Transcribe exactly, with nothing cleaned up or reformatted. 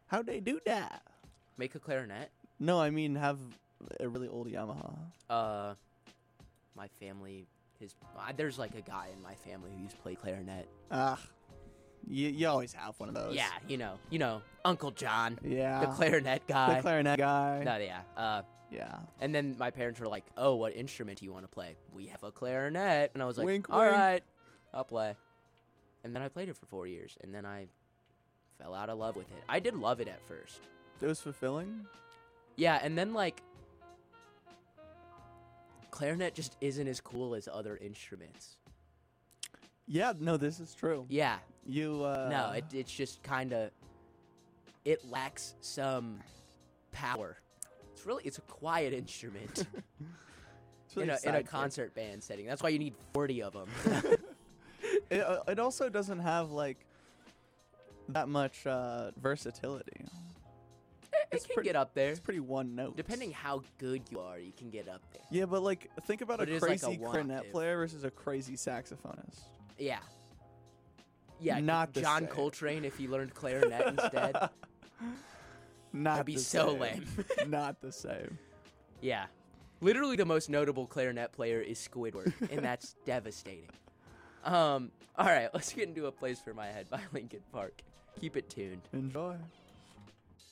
How'd they do that? Make a clarinet? No, I mean have a really old Yamaha. Uh, my family, his uh, there's like a guy in my family who used to play clarinet. Ah, you, you always have one of those. Yeah, you know, you know, Uncle John, Yeah. the clarinet guy. The clarinet guy. No, yeah. Uh, Yeah. and then my parents were like, "Oh, what instrument do you want to play?" "We have a clarinet," and I was like, Wink, "All wink. right, I'll play." And then I played it for four years, and then I fell out of love with it. I did love it at first. It was fulfilling. Yeah, and then like clarinet just isn't as cool as other instruments. Yeah, no, this is true. Yeah. You, uh... No, it, it's just kind of, it lacks some power. It's really, it's a quiet instrument it's really in, a, in a exciting. concert band setting. That's why you need forty of them. It, uh, it also doesn't have, like, that much uh, versatility. it It's can pretty- get up there. It's pretty one note. Depending how good you are, you can get up there. Yeah, but, like, think about But a it is like a crazy one clarinet octave. player versus a crazy saxophonist. Yeah. Yeah, Not the John same. Coltrane if he learned clarinet instead. Not That'd be the so same. lame. Not the same. Yeah. Literally the most notable clarinet player is Squidward, and that's devastating. Um, all right, let's get into A Place for My Head by Linkin Park. Keep it tuned. Enjoy.